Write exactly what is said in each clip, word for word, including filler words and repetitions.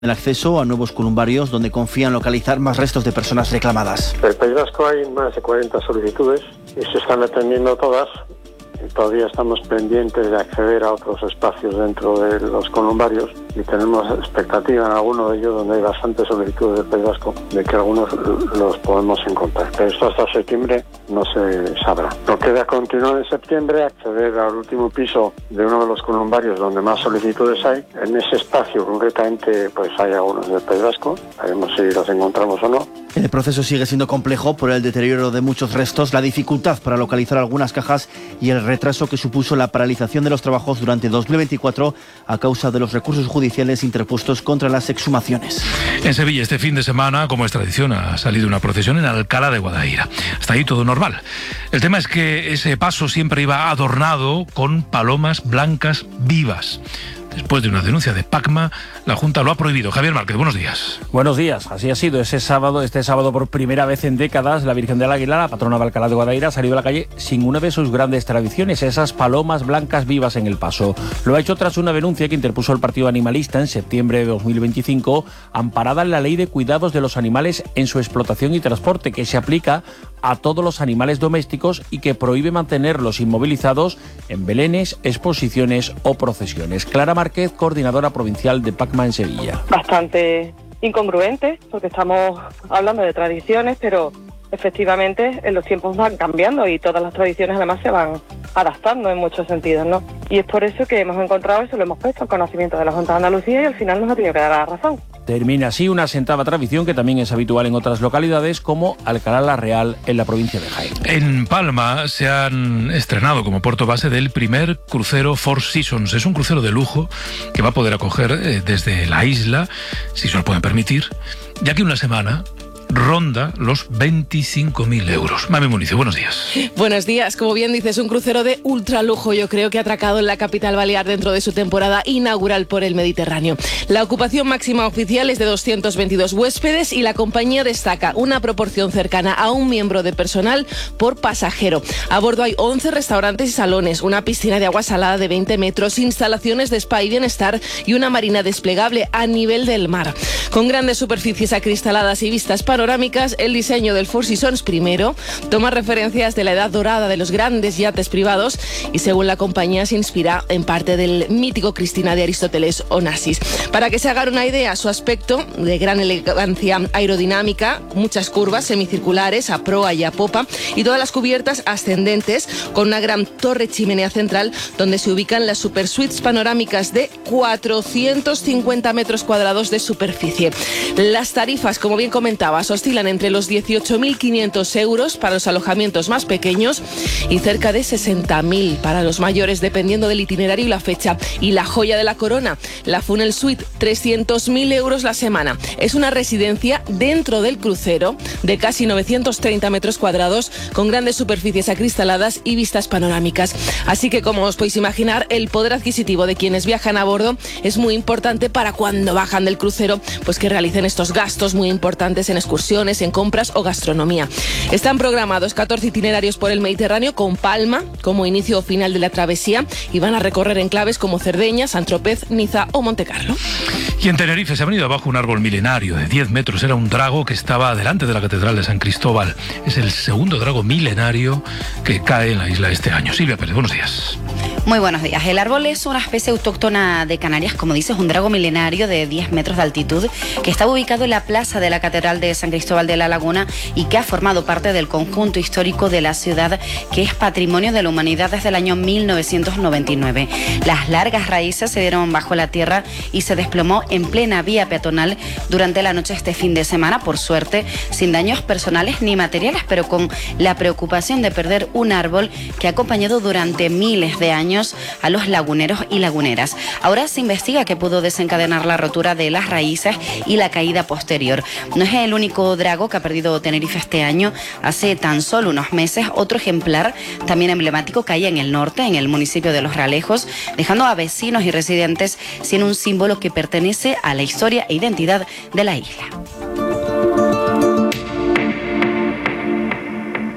el acceso a nuevos columbarios donde confían localizar más restos de personas reclamadas. En el País Vasco hay más de cuarenta solicitudes y se están atendiendo todas. Todavía estamos pendientes de acceder a otros espacios dentro de los columbarios y tenemos expectativa en alguno de ellos, donde hay bastantes solicitudes del País Vasco, de que algunos los podemos encontrar. Pero esto hasta septiembre no se sabrá. Lo que queda continuar en septiembre, acceder al último piso de uno de los columbarios donde más solicitudes hay. En ese espacio concretamente pues hay algunos del País Vasco, veremos si los encontramos o no. El proceso sigue siendo complejo por el deterioro de muchos restos, la dificultad para localizar algunas cajas y el retraso que supuso la paralización de los trabajos durante dos mil veinticuatro a causa de los recursos judiciales interpuestos contra las exhumaciones. En Sevilla este fin de semana, como es tradición, ha salido una procesión en Alcalá de Guadaira. Hasta ahí todo normal. El tema es que ese paso siempre iba adornado con palomas blancas vivas. Después de una denuncia de Pacma, la Junta lo ha prohibido. Javier Márquez, buenos días. Buenos días. Así ha sido. Ese sábado, este sábado, por primera vez en décadas, la Virgen del Águila, la patrona de Alcalá de Guadaira, ha salido a la calle sin una de sus grandes tradiciones, esas palomas blancas vivas en el paso. Lo ha hecho tras una denuncia que interpuso el Partido Animalista en septiembre de dos mil veinticinco, amparada en la Ley de Cuidados de los Animales en su explotación y transporte, que se aplica a todos los animales domésticos y que prohíbe mantenerlos inmovilizados en belenes, exposiciones o procesiones. Clara Márquez, coordinadora provincial de Pacma en Sevilla. Bastante incongruente, porque estamos hablando de tradiciones, pero efectivamente en los tiempos van cambiando y todas las tradiciones además se van adaptando en muchos sentidos, ¿no? Y es por eso que hemos encontrado eso, lo hemos puesto al conocimiento de la Junta de Andalucía y al final nos ha tenido que dar la razón. Termina así una asentada tradición que también es habitual en otras localidades como Alcalá la Real en la provincia de Jaén. En Palma se han estrenado como puerto base del primer crucero Four Seasons. Es un crucero de lujo que va a poder acoger eh, desde la isla, si se lo pueden permitir, ya que una semana ronda los veinticinco mil euros. Mami Municio, buenos días. Buenos días. Como bien dices, un crucero de ultralujo, yo creo que ha atracado en la capital balear dentro de su temporada inaugural por el Mediterráneo. La ocupación máxima oficial es de doscientos veintidós huéspedes y la compañía destaca una proporción cercana a un miembro de personal por pasajero. A bordo hay once restaurantes y salones, una piscina de agua salada de veinte metros, instalaciones de spa y bienestar y una marina desplegable a nivel del mar. Con grandes superficies acristaladas y vistas panorámicas, el diseño del Four Seasons primero toma referencias de la edad dorada de los grandes yates privados y, según la compañía, se inspira en parte del mítico Cristina de Aristóteles Onassis. Para que se hagan una idea, su aspecto de gran elegancia aerodinámica, muchas curvas semicirculares a proa y a popa y todas las cubiertas ascendentes con una gran torre chimenea central donde se ubican las super suites panorámicas de cuatrocientos cincuenta metros cuadrados de superficie. Las tarifas, como bien comentabas, oscilan entre los dieciocho mil quinientos euros para los alojamientos más pequeños y cerca de sesenta mil para los mayores, dependiendo del itinerario y la fecha. Y la joya de la corona, la Funnel Suite, trescientos mil euros la semana. Es una residencia dentro del crucero de casi novecientos treinta metros cuadrados con grandes superficies acristaladas y vistas panorámicas. Así que, como os podéis imaginar, el poder adquisitivo de quienes viajan a bordo es muy importante para cuando bajan del crucero, pues que realicen estos gastos muy importantes en excursiones, en compras o gastronomía. Están programados catorce itinerarios por el Mediterráneo con Palma como inicio o final de la travesía y van a recorrer enclaves como Cerdeña, Saint-Tropez, Niza o Montecarlo. Y en Tenerife se ha venido abajo un árbol milenario de diez metros. Era un drago que estaba delante de la Catedral de San Cristóbal. Es el segundo drago milenario que cae en la isla este año. Silvia Pérez, buenos días. Muy buenos días. El árbol es una especie autóctona de Canarias, como dices, un drago milenario de diez metros de altitud que estaba ubicado en la plaza de la Catedral de San Cristóbal de la Laguna y que ha formado parte del conjunto histórico de la ciudad, que es patrimonio de la humanidad desde el año mil novecientos noventa y nueve. Las largas raíces se dieron bajo la tierra y se desplomó en plena vía peatonal durante la noche este fin de semana, por suerte sin daños personales ni materiales, pero con la preocupación de perder un árbol que ha acompañado durante miles de años a los laguneros y laguneras. Ahora se investiga qué pudo desencadenar la rotura de las raíces y la caída posterior. No es el único drago que ha perdido Tenerife este año. Hace tan solo unos meses, otro ejemplar también emblemático caía en el norte, en el municipio de Los Realejos, dejando a vecinos y residentes sin un símbolo que pertenece a la historia e identidad de la isla. Ser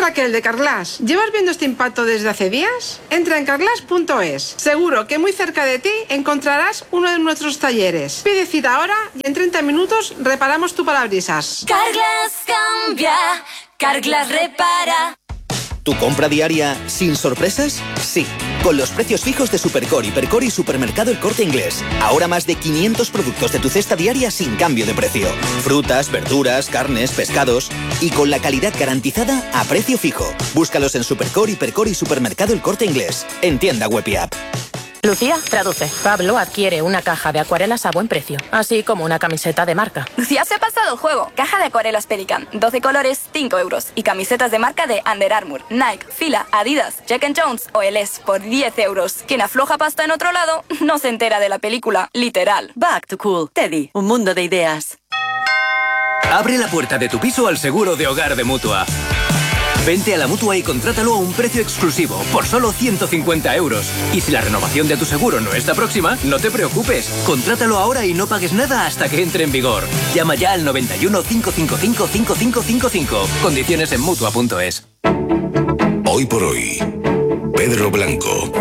Raquel de Carglass. ¿Llevas viendo este impacto desde hace días? Entra en carglass punto es. Seguro que muy cerca de ti encontrarás uno de nuestros talleres. Pide cita ahora y en treinta minutos reparamos tu parabrisas. Carglass cambia, Carglass repara. ¿Tu compra diaria sin sorpresas? Sí, con los precios fijos de Supercore, Hipercore y Supermercado El Corte Inglés. Ahora más de quinientos productos de tu cesta diaria sin cambio de precio. Frutas, verduras, carnes, pescados y con la calidad garantizada a precio fijo. Búscalos en Supercore, Hipercore y Supermercado El Corte Inglés. En tienda web y app. Lucía, traduce. Pablo adquiere una caja de acuarelas a buen precio, así como una camiseta de marca. Lucía se ha pasado el juego. Caja de acuarelas Pelican, doce colores, cinco euros. Y camisetas de marca de Under Armour, Nike, Fila, Adidas, Jack and Jones o Eles por diez euros. Quien afloja pasta en otro lado no se entera de la película. Literal. Back to Cool. Teddy, un mundo de ideas. Abre la puerta de tu piso al seguro de hogar de Mutua. Vente a la Mutua y contrátalo a un precio exclusivo, por solo ciento cincuenta euros. Y si la renovación de tu seguro no está próxima, no te preocupes. Contrátalo ahora y no pagues nada hasta que entre en vigor. Llama ya al noventa y uno, cinco cinco cinco, cinco cinco cinco cinco. Condiciones en Mutua punto es. Hoy por hoy, Pedro Blanco.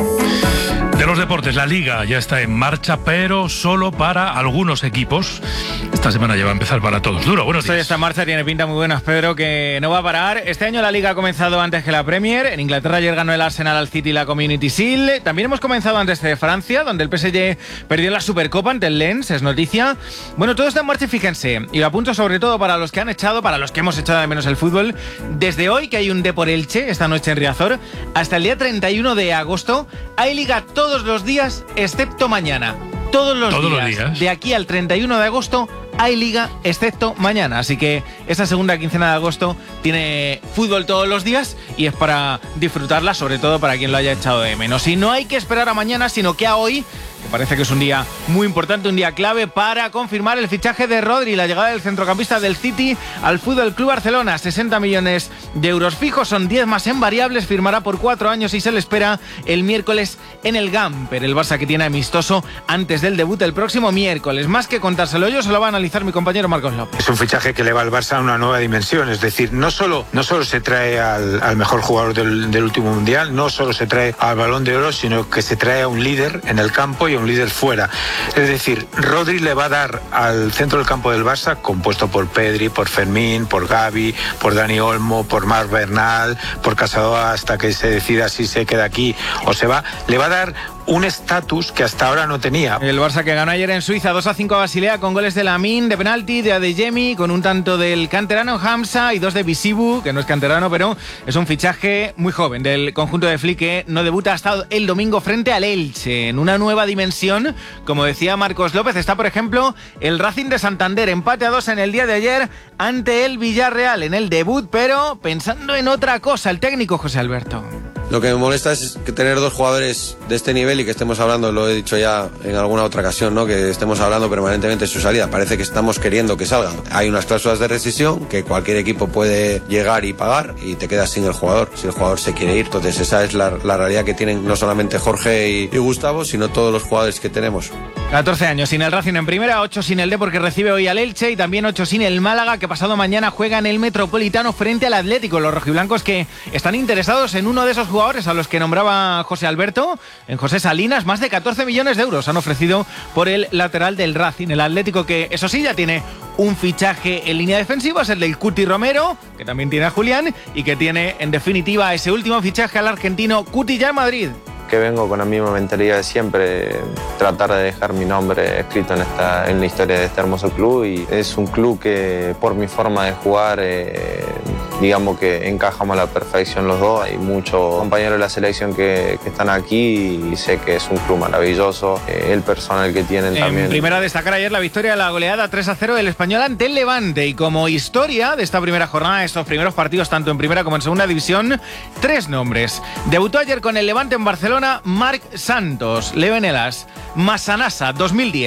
De los deportes, la Liga ya está en marcha, pero solo para algunos equipos. Esta semana ya va a empezar para todos. Duro, buenos días. Esta marcha tiene pinta muy buena, Pedro, que no va a parar. Este año la Liga ha comenzado antes que la Premier. En Inglaterra ayer ganó el Arsenal al City la Community Shield. También hemos comenzado antes de Francia, donde el P S G perdió la Supercopa ante el Lens, es noticia. Bueno, todo está en marcha y fíjense, y lo apunto sobre todo para los que han echado, para los que hemos echado de menos el fútbol. Desde hoy, que hay un Depor Elche, esta noche en Riazor, hasta el día treinta y uno de agosto, hay Liga todos los días, excepto mañana. Todos los, ¿Todos días, los días, de aquí al treinta y uno de agosto, hay Liga, excepto mañana. Así que esta segunda quincena de agosto tiene fútbol todos los días y es para disfrutarla, sobre todo para quien lo haya echado de menos. Y no hay que esperar a mañana, sino que a hoy, que parece que es un día muy importante, un día clave para confirmar el fichaje de Rodri, la llegada del centrocampista del City al Fútbol Club Barcelona. sesenta millones de euros fijos, son diez más en variables, firmará por cuatro años y se le espera el miércoles en el Gamper. El Barça que tiene amistoso antes del debut el próximo miércoles. Más que contárselo yo, se lo va a analizar mi compañero Marcos López. Es un fichaje que le va al Barça a una nueva dimensión, es decir, no solo, no solo se trae al, al mejor jugador del, del último mundial, no solo se trae al Balón de Oro, sino que se trae a un líder en el campo y a un líder fuera. Es decir, Rodri le va a dar al centro del campo del Barça, compuesto por Pedri, por Fermín, por Gavi, por Dani Olmo, por Marc Bernal, por Casadóa, hasta que se decida si se queda aquí o se va, le va a dar un estatus que hasta ahora no tenía. El Barça que ganó ayer en Suiza dos a cinco a Basilea con goles de Lamine, de penalti, de Adeyemi, con un tanto del canterano Hamza y dos de Bisibu, que no es canterano, pero es un fichaje muy joven del conjunto de Flick, que no debuta hasta el domingo frente al Elche. En una nueva dimensión, como decía Marcos López, está por ejemplo el Racing de Santander, empate a dos en el día de ayer ante el Villarreal en el debut, pero pensando en otra cosa, el técnico José Alberto. Lo que me molesta es que tener dos jugadores de este nivel y que estemos hablando, lo he dicho ya en alguna otra ocasión, ¿no? Que estemos hablando permanentemente de su salida. Parece que estamos queriendo que salgan. Hay unas cláusulas de rescisión que cualquier equipo puede llegar y pagar y te quedas sin el jugador, si el jugador se quiere ir. Entonces esa es la, la realidad que tienen no solamente Jorge y, y Gustavo, sino todos los jugadores que tenemos. catorce años sin el Racing en primera, ocho sin el Depor que recibe hoy al Elche y también ocho sin el Málaga, que pasado mañana juega en el Metropolitano frente al Atlético. Los rojiblancos que están interesados en uno de esos jugadores a los que nombraba José Alberto, en José Salinas. Más de catorce millones de euros han ofrecido por el lateral del Racing. El Atlético, que eso sí ya tiene un fichaje en línea defensiva, es el del Cuti Romero, que también tiene a Julián, y que tiene en definitiva ese último fichaje al argentino Cuti ya en Madrid. Que vengo con la misma mentalidad de siempre, tratar de dejar mi nombre escrito en, esta, en la historia de este hermoso club, y es un club que por mi forma de jugar, eh, digamos que encajamos a la perfección los dos. Hay muchos compañeros de la selección que, que están aquí y sé que es un club maravilloso, eh, el personal que tienen en también. En primera, destacar ayer la victoria de la goleada tres a cero del Español ante el Levante, y como historia de esta primera jornada, de estos primeros partidos tanto en primera como en segunda división, tres nombres. Debutó ayer con el Levante en Barcelona Marc Santos, Leo Enelas, Massanassa dos mil diez,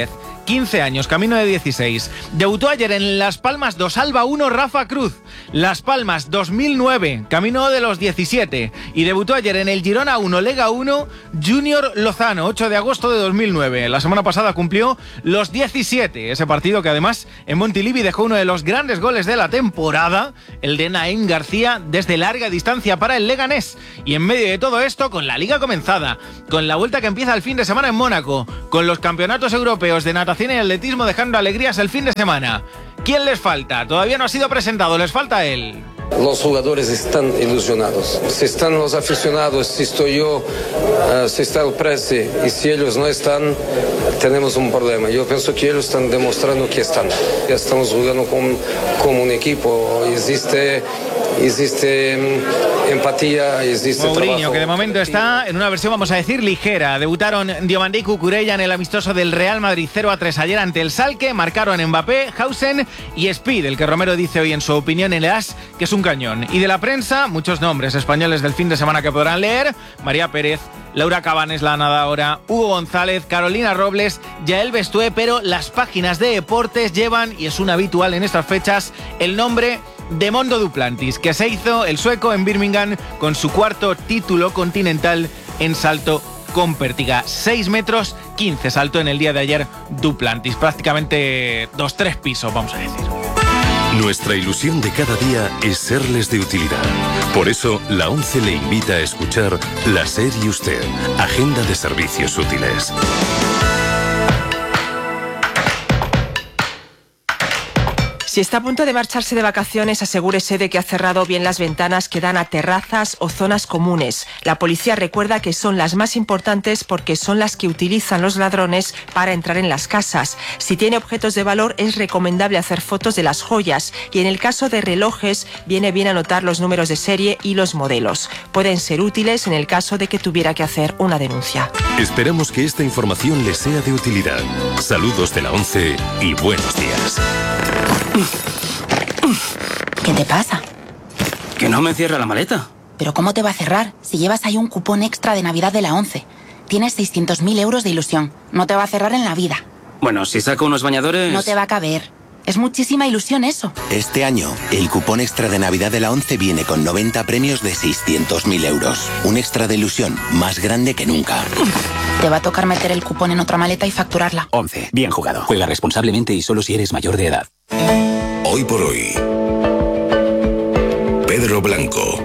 quince años, camino de dieciséis. Debutó ayer en Las Palmas dos Alba uno, Rafa Cruz. Las Palmas dos mil nueve, camino de los diecisiete. Y debutó ayer en el Girona uno, Lega uno, Junior Lozano, ocho de agosto de dos mil nueve. La semana pasada cumplió los diecisiete. Ese partido que además en Montilivi dejó uno de los grandes goles de la temporada, el de Naén García, desde larga distancia para el Leganés. Y en medio de todo esto, con la Liga comenzada, con la vuelta que empieza el fin de semana en Mónaco, con los campeonatos europeos de natación y atletismo dejando alegrías el fin de semana. ¿Quién les falta? Todavía no ha sido presentado, les falta él. Los jugadores están ilusionados. Si están los aficionados, si estoy yo, uh, si está el presi y si ellos no están, tenemos un problema. Yo pienso que ellos están demostrando que están. Ya estamos jugando con, como un equipo. Existe, existe um, empatía, existe Mourinho, trabajo. Que de momento está en una versión, vamos a decir, ligera. Debutaron Diomandé y Cucurella en el amistoso del Real Madrid cero a tres ayer ante el Schalke. Marcaron Mbappé, Hausen y Speed, el que Romero dice hoy en su opinión en el As que es un cañón. Y de la prensa, muchos nombres españoles del fin de semana que podrán leer: María Pérez, Laura Cabanes, la nadadora, Hugo González, Carolina Robles, Yael Bestué, pero las páginas de deportes llevan, y es un habitual en estas fechas, el nombre de Mondo Duplantis, que se hizo el sueco en Birmingham con su cuarto título continental en salto con pértiga. seis metros quince saltó en el día de ayer Duplantis, prácticamente dos, tres pisos, vamos a decir. Nuestra ilusión de cada día es serles de utilidad. Por eso, la ONCE le invita a escuchar La SER y Usted, Agenda de Servicios Útiles. Si está a punto de marcharse de vacaciones, asegúrese de que ha cerrado bien las ventanas que dan a terrazas o zonas comunes. La policía recuerda que son las más importantes porque son las que utilizan los ladrones para entrar en las casas. Si tiene objetos de valor, es recomendable hacer fotos de las joyas y en el caso de relojes, viene bien anotar los números de serie y los modelos. Pueden ser útiles en el caso de que tuviera que hacer una denuncia. Esperamos que esta información les sea de utilidad. Saludos de la ONCE y buenos días. ¿Qué te pasa? Que no me cierra la maleta. ¿Pero cómo te va a cerrar si llevas ahí un cupón extra de Navidad de la ONCE? Tienes seiscientos mil euros de ilusión. No te va a cerrar en la vida. Bueno, si saco unos bañadores... No te va a caber. Es muchísima ilusión eso. Este año, el cupón extra de Navidad de la ONCE viene con noventa premios de seiscientos mil euros. Un extra de ilusión más grande que nunca. Te va a tocar meter el cupón en otra maleta y facturarla. ONCE. Bien jugado. Juega responsablemente y solo si eres mayor de edad. Hoy por hoy, Pedro Blanco.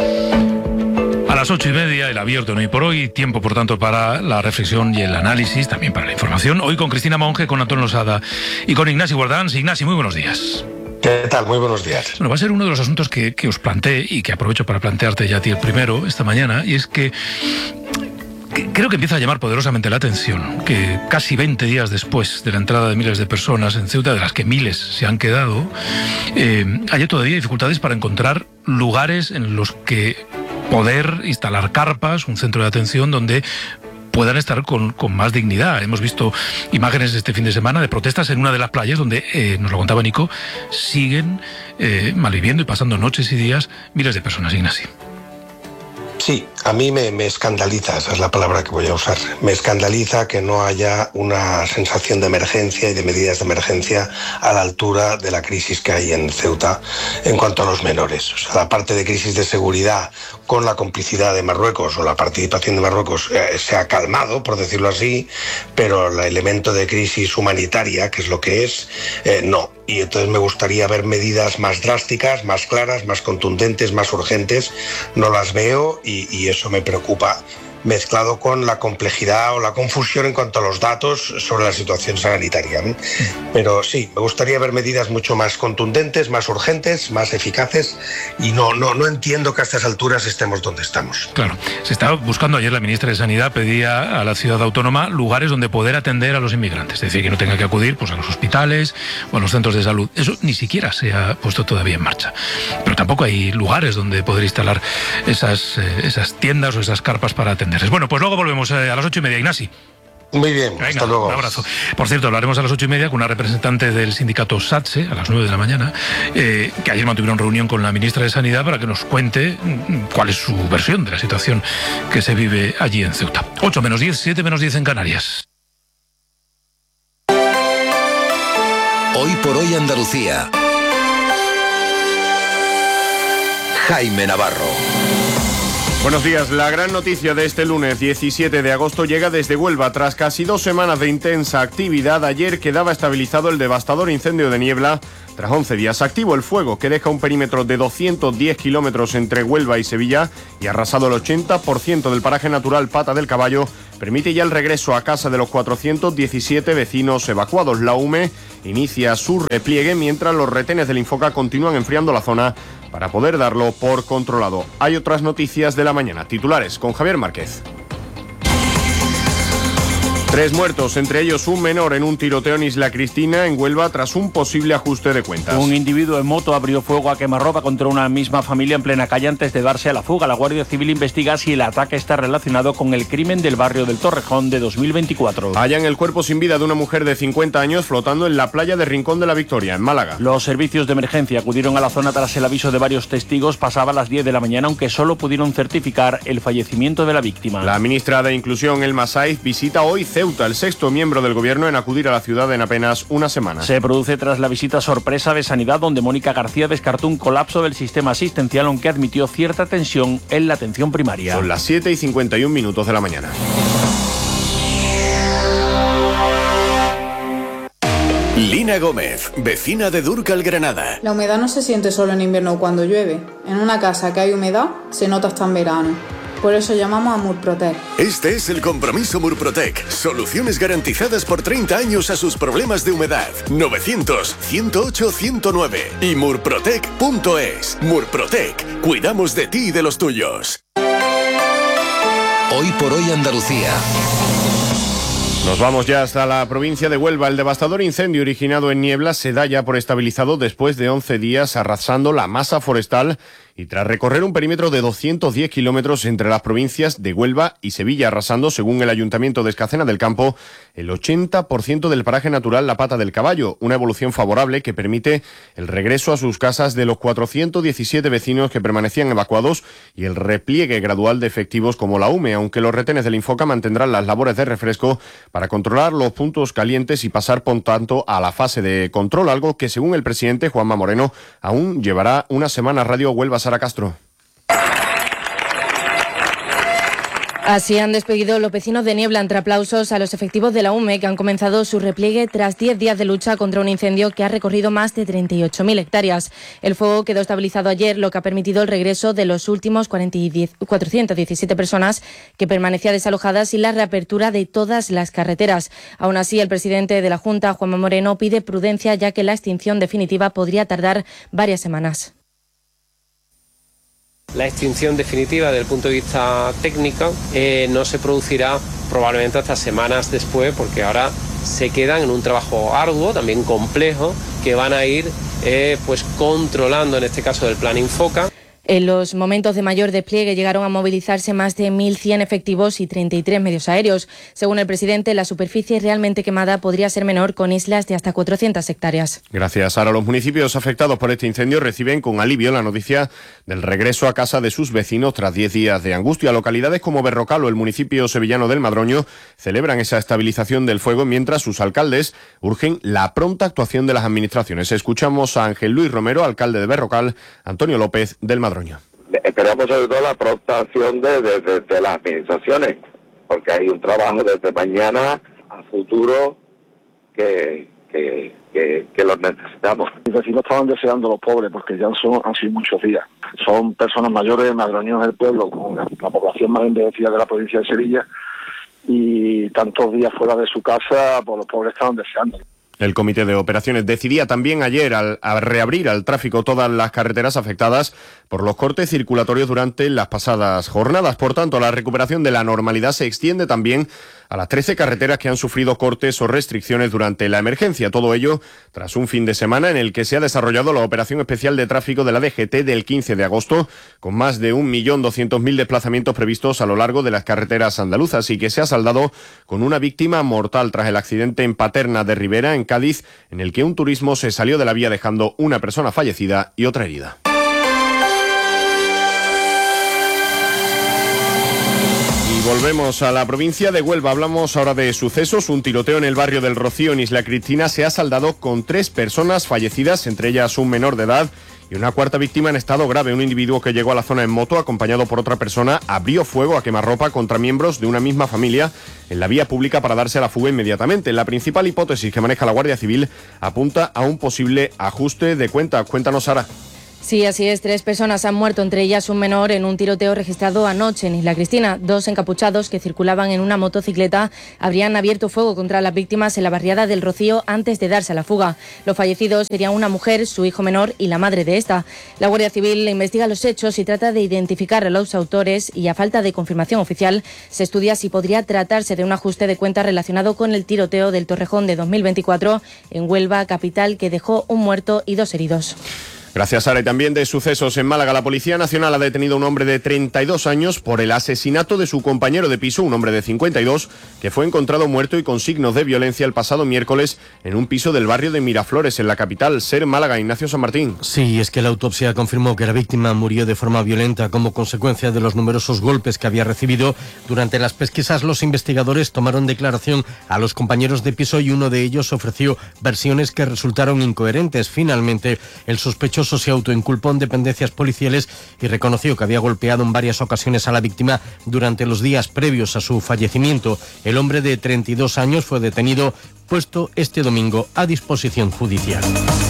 A las ocho y media, el abierto en Hoy por Hoy. Tiempo, por tanto, para la reflexión y el análisis, también para la información. Hoy con Cristina Monge, con Antonio Losada y con Ignasi Guardans. Ignasi, muy buenos días. ¿Qué tal? Muy buenos días. Bueno, va a ser uno de los asuntos que, que os planteé y que aprovecho para plantearte ya a ti el primero esta mañana, y es que creo que empieza a llamar poderosamente la atención que casi veinte días después de la entrada de miles de personas en Ceuta, de las que miles se han quedado, eh, haya todavía dificultades para encontrar lugares en los que poder instalar carpas, un centro de atención donde puedan estar con, con más dignidad. Hemos visto imágenes este fin de semana de protestas en una de las playas donde, eh, nos lo contaba Nico, siguen eh, malviviendo y pasando noches y días miles de personas, Ignasi. Sí, a mí me, me escandaliza, esa es la palabra que voy a usar. Me escandaliza que no haya una sensación de emergencia y de medidas de emergencia a la altura de la crisis que hay en Ceuta en cuanto a los menores. O sea, la parte de crisis de seguridad con la complicidad de Marruecos o la participación de Marruecos eh, se ha calmado, por decirlo así, pero el elemento de crisis humanitaria, que es lo que es, eh, no. Y entonces me gustaría ver medidas más drásticas, más claras, más contundentes, más urgentes. No las veo y, y eso me preocupa, mezclado con la complejidad o la confusión en cuanto a los datos sobre la situación sanitaria. Pero sí, me gustaría ver medidas mucho más contundentes, más urgentes, más eficaces, y no, no, no entiendo que a estas alturas estemos donde estamos. Claro, se estaba buscando, ayer la ministra de Sanidad pedía a la ciudad autónoma lugares donde poder atender a los inmigrantes, es decir, que no tenga que acudir pues, a los hospitales o a los centros de salud. Eso ni siquiera se ha puesto todavía en marcha. Pero tampoco hay lugares donde poder instalar esas, eh, esas tiendas o esas carpas para atender. Bueno, pues luego volvemos a las ocho y media, Ignasi. Muy bien, Venga, hasta luego. Un abrazo. Por cierto, hablaremos a las ocho y media con una representante del sindicato SATSE a las nueve de la mañana, eh, que ayer mantuvieron reunión con la ministra de Sanidad para que nos cuente cuál es su versión de la situación que se vive allí en Ceuta. ocho menos diez, siete menos diez en Canarias. Hoy por hoy Andalucía. Jaime Navarro. Buenos días. La gran noticia de este lunes diecisiete de agosto llega desde Huelva. Tras casi dos semanas de intensa actividad, ayer quedaba estabilizado el devastador incendio de Niebla. Tras once días activo el fuego, que deja un perímetro de doscientos diez kilómetros entre Huelva y Sevilla y arrasado el ochenta por ciento del paraje natural Pata del Caballo, permite ya el regreso a casa de los cuatrocientos diecisiete vecinos evacuados. La U M E inicia su repliegue mientras los retenes del Infoca continúan enfriando la zona para poder darlo por controlado. Hay otras noticias de la mañana. Titulares con Javier Márquez. Tres muertos, entre ellos un menor en un tiroteo en Isla Cristina, en Huelva, tras un posible ajuste de cuentas. Un individuo en moto abrió fuego a quemarropa contra una misma familia en plena calle antes de darse a la fuga. La Guardia Civil investiga si el ataque está relacionado con el crimen del barrio del Torrejón de dos mil veinticuatro. Hallan el cuerpo sin vida de una mujer de cincuenta años flotando en la playa de Rincón de la Victoria, en Málaga. Los servicios de emergencia acudieron a la zona tras el aviso de varios testigos. Pasaba a las diez de la mañana, aunque solo pudieron certificar el fallecimiento de la víctima. La ministra de Inclusión, Elma Saiz, visita hoy Ceuta, el sexto miembro del gobierno en acudir a la ciudad en apenas una semana. Se produce tras la visita sorpresa de Sanidad, donde Mónica García descartó un colapso del sistema asistencial, aunque admitió cierta tensión en la atención primaria. Son las siete y cincuenta y un minutos de la mañana. Lina Gómez, vecina de Dúrcal, Granada. La humedad no se siente solo en invierno o cuando llueve. En una casa que hay humedad, se nota hasta en verano. Por eso llamamos a Murprotec. Este es el compromiso Murprotec. Soluciones garantizadas por treinta años a sus problemas de humedad. novecientos, ciento ocho, ciento nueve y murprotec punto es. Murprotec. Cuidamos de ti y de los tuyos. Hoy por hoy Andalucía. Nos vamos ya hasta la provincia de Huelva. El devastador incendio originado en Niebla se da ya por estabilizado después de once días arrasando la masa forestal y tras recorrer un perímetro de doscientos diez kilómetros entre las provincias de Huelva y Sevilla, arrasando, según el Ayuntamiento de Escacena del Campo, el ochenta por ciento del paraje natural La Pata del Caballo, una evolución favorable que permite el regreso a sus casas de los cuatrocientos diecisiete vecinos que permanecían evacuados y el repliegue gradual de efectivos como la U M E, aunque los retenes del Infoca mantendrán las labores de refresco para controlar los puntos calientes y pasar, por tanto, a la fase de control, algo que, según el presidente Juanma Moreno, aún llevará una semana. Radio Huelva, Sara Castro. Así han despedido los vecinos de Niebla entre aplausos a los efectivos de la U M E, que han comenzado su repliegue tras diez días de lucha contra un incendio que ha recorrido más de treinta y ocho mil hectáreas. El fuego quedó estabilizado ayer, lo que ha permitido el regreso de los últimos cuatrocientas diecisiete personas que permanecían desalojadas y la reapertura de todas las carreteras. Aún así, el presidente de la Junta, Juanma Moreno, pide prudencia, ya que la extinción definitiva podría tardar varias semanas. La extinción definitiva desde el punto de vista técnico eh, no se producirá probablemente hasta semanas después, porque ahora se quedan en un trabajo arduo, también complejo, que van a ir eh, pues controlando, en este caso del plan Infoca. En los momentos de mayor despliegue llegaron a movilizarse más de mil cien efectivos y treinta y tres medios aéreos. Según el presidente, la superficie realmente quemada podría ser menor, con islas de hasta cuatrocientas hectáreas. Gracias. Ahora los municipios afectados por este incendio reciben con alivio la noticia del regreso a casa de sus vecinos tras diez días de angustia. Localidades como Berrocal o el municipio sevillano del Madroño celebran esa estabilización del fuego, mientras sus alcaldes urgen la pronta actuación de las administraciones. Escuchamos a Ángel Luis Romero, alcalde de Berrocal, Antonio López del Madroño. Esperamos sobre todo la pronta acción de, de, de, de las administraciones, porque hay un trabajo desde mañana a futuro que, que, que, que los necesitamos. Los vecinos estaban deseando, los pobres, porque ya son, han sido muchos días. Son personas mayores, madroños del pueblo, con la, la población más envejecida de la provincia de Sevilla, y tantos días fuera de su casa, pues los pobres estaban deseando. El Comité de Operaciones decidía también ayer al, a reabrir al tráfico todas las carreteras afectadas por los cortes circulatorios durante las pasadas jornadas. Por tanto, la recuperación de la normalidad se extiende también a las trece carreteras que han sufrido cortes o restricciones durante la emergencia. Todo ello tras un fin de semana en el que se ha desarrollado la operación especial de tráfico de la D G T del quince de agosto, con más de un millón doscientos mil desplazamientos previstos a lo largo de las carreteras andaluzas, y que se ha saldado con una víctima mortal tras el accidente en Paterna de Ribera, en Cádiz, en el que un turismo se salió de la vía dejando una persona fallecida y otra herida. Volvemos a la provincia de Huelva. Hablamos ahora de sucesos. Un tiroteo en el barrio del Rocío, en Isla Cristina, se ha saldado con tres personas fallecidas, entre ellas un menor de edad y una cuarta víctima en estado grave. Un individuo que llegó a la zona en moto, acompañado por otra persona, abrió fuego a quemarropa contra miembros de una misma familia en la vía pública para darse a la fuga inmediatamente. La principal hipótesis que maneja la Guardia Civil apunta a un posible ajuste de cuentas. Cuéntanos, Sara. Sí, así es. Tres personas han muerto, entre ellas un menor, en un tiroteo registrado anoche en Isla Cristina. Dos encapuchados que circulaban en una motocicleta habrían abierto fuego contra las víctimas en la barriada del Rocío antes de darse a la fuga. Los fallecidos serían una mujer, su hijo menor y la madre de esta. La Guardia Civil investiga los hechos y trata de identificar a los autores y, a falta de confirmación oficial, se estudia si podría tratarse de un ajuste de cuentas relacionado con el tiroteo del Torrejón de dos mil veinticuatro en Huelva, capital, que dejó un muerto y dos heridos. Gracias, Sara. Y también de sucesos en Málaga. La Policía Nacional ha detenido a un hombre de treinta y dos años por el asesinato de su compañero de piso, un hombre de cincuenta y dos, que fue encontrado muerto y con signos de violencia el pasado miércoles en un piso del barrio de Miraflores, en la capital. Ser Málaga, Ignacio San Martín. Sí, es que la autopsia confirmó que la víctima murió de forma violenta como consecuencia de los numerosos golpes que había recibido. Durante las pesquisas, los investigadores tomaron declaración a los compañeros de piso y uno de ellos ofreció versiones que resultaron incoherentes. Finalmente, el sospechoso se autoinculpó en dependencias policiales y reconoció que había golpeado en varias ocasiones a la víctima durante los días previos a su fallecimiento. El hombre de treinta y dos años fue detenido, puesto este domingo a disposición judicial.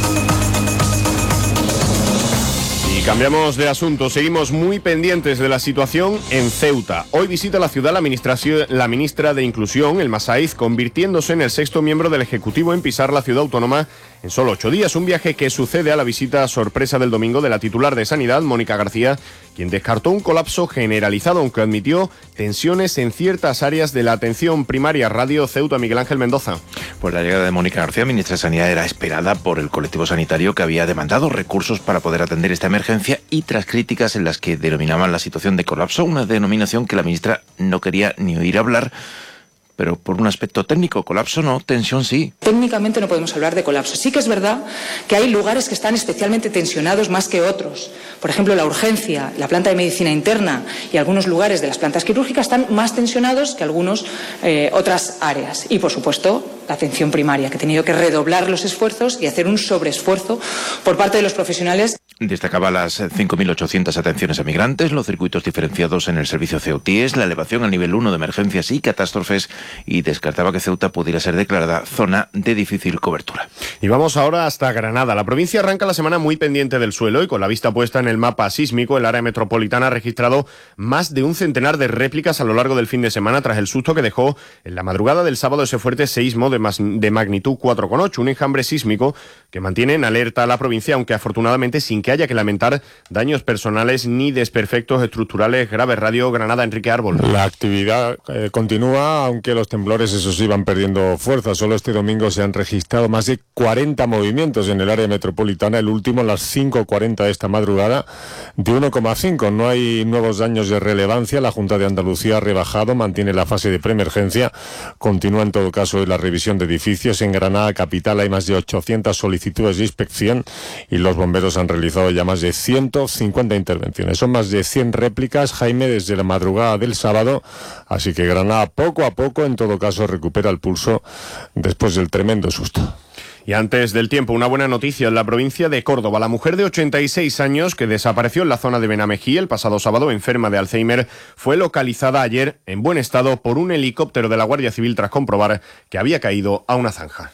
Y cambiamos de asunto. Seguimos muy pendientes de la situación en Ceuta. Hoy visita la ciudad la, la ministra de Inclusión, Elma Saiz, convirtiéndose en el sexto miembro del Ejecutivo en pisar la ciudad autónoma en solo ocho días. Un viaje que sucede a la visita sorpresa del domingo de la titular de Sanidad, Mónica García, quien descartó un colapso generalizado, aunque admitió tensiones en ciertas áreas de la atención primaria. Radio Ceuta, Miguel Ángel Mendoza. Pues la llegada de Mónica García, ministra de Sanidad, era esperada por el colectivo sanitario, que había demandado recursos para poder atender esta emergencia, y tras críticas en las que denominaban la situación de colapso, una denominación que la ministra no quería ni oír hablar. Pero por un aspecto técnico, colapso no, tensión sí. Técnicamente no podemos hablar de colapso. Sí que es verdad que hay lugares que están especialmente tensionados más que otros. Por ejemplo, la urgencia, la planta de medicina interna y algunos lugares de las plantas quirúrgicas están más tensionados que algunas eh, otras áreas. Y, por supuesto, la atención primaria, que ha tenido que redoblar los esfuerzos y hacer un sobreesfuerzo por parte de los profesionales. Destacaba las cinco mil ochocientas atenciones a migrantes, los circuitos diferenciados en el servicio Ceutíes, la elevación al nivel uno de emergencias y catástrofes, y descartaba que Ceuta pudiera ser declarada zona de difícil cobertura. Y vamos ahora hasta Granada. La provincia arranca la semana muy pendiente del suelo y con la vista puesta en el mapa sísmico. El área metropolitana ha registrado más de un centenar de réplicas a lo largo del fin de semana tras el susto que dejó en la madrugada del sábado ese fuerte seísmo de, mas, de magnitud cuatro coma ocho, un enjambre sísmico que mantiene en alerta a la provincia, aunque afortunadamente sin que haya que lamentar daños personales ni desperfectos estructurales graves. Radio Granada, Enrique Árbol. La actividad eh, continúa, aunque los temblores, esos sí, van perdiendo fuerza. Solo este domingo se han registrado más de cuarenta movimientos en el área metropolitana, el último a las cinco cuarenta de esta madrugada, de uno coma cinco. No hay nuevos daños de relevancia. La Junta de Andalucía ha rebajado, mantiene la fase de preemergencia. Continúa en todo caso la revisión de edificios. En Granada capital hay más de ochocientas solicitudes de inspección y los bomberos han realizado ya más de ciento cincuenta intervenciones. Son más de cien réplicas, Jaime, desde la madrugada del sábado, así que Granada poco a poco, en todo caso, recupera el pulso después del tremendo susto. Y antes del tiempo, una buena noticia en la provincia de Córdoba. La mujer de ochenta y seis años que desapareció en la zona de Benamejí el pasado sábado, enferma de Alzheimer, fue localizada ayer en buen estado por un helicóptero de la Guardia Civil tras comprobar que había caído a una zanja.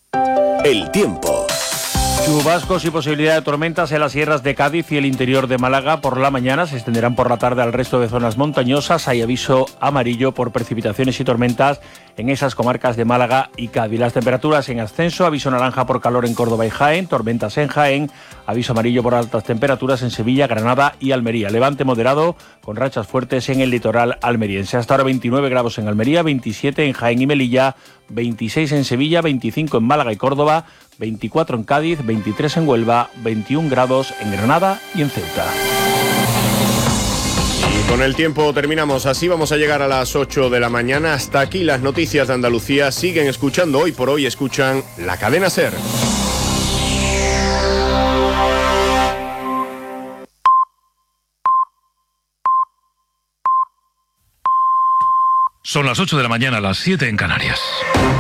El tiempo. Chubascos y posibilidad de tormentas en las sierras de Cádiz y el interior de Málaga por la mañana. Se extenderán por la tarde al resto de zonas montañosas. Hay aviso amarillo por precipitaciones y tormentas en esas comarcas de Málaga y Cádiz. Las temperaturas en ascenso. Aviso naranja por calor en Córdoba y Jaén. Tormentas en Jaén. Aviso amarillo por altas temperaturas en Sevilla, Granada y Almería. Levante moderado con rachas fuertes en el litoral almeriense. Hasta ahora veintinueve grados en Almería, veintisiete en Jaén y Melilla, veintiséis en Sevilla, veinticinco en Málaga y Córdoba, veinticuatro en Cádiz, veintitrés en Huelva, veintiún grados en Granada y en Ceuta. Y con el tiempo terminamos. Así vamos a llegar a las ocho de la mañana. Hasta aquí las noticias de Andalucía. Siguen escuchando Hoy por Hoy. Escuchan la cadena SER. Son las ocho de la mañana, las siete en Canarias.